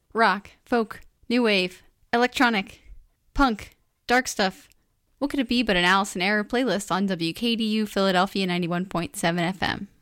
Rock, folk, new wave, electronic, punk, dark stuff. What could it be but an Alice in Error playlist on WKDU Philadelphia 91.7 FM?